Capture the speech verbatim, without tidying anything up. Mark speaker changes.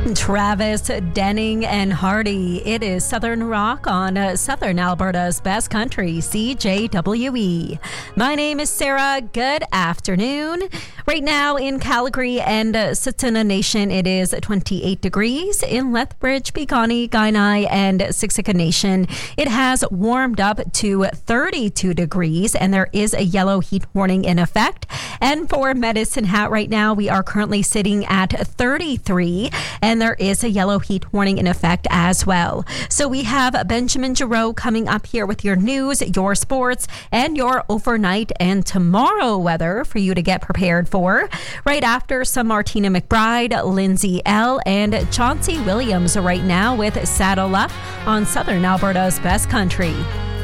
Speaker 1: Travis Denning and Hardy. It is Southern Rock on uh, Southern Alberta's best country, C J W E. My name is Sarah. Good afternoon. Right now in Calgary and uh, Tsuut'ina Nation, it is twenty-eight degrees. In Lethbridge, Piikani, Kainai, and Siksika Nation, it has warmed up to thirty-two degrees, and there is a yellow heat warning in effect. And for Medicine Hat right now, we are currently sitting at thirty-three, and there is a yellow heat warning in effect as well. So we have Benjamin Giroux coming up here with your news, your sports, and your overnight and tomorrow weather for you to get prepared for. Right after some Martina McBride, Lindsay L., and Chauncey Williams right now with Saddle Up on Southern Alberta's best country.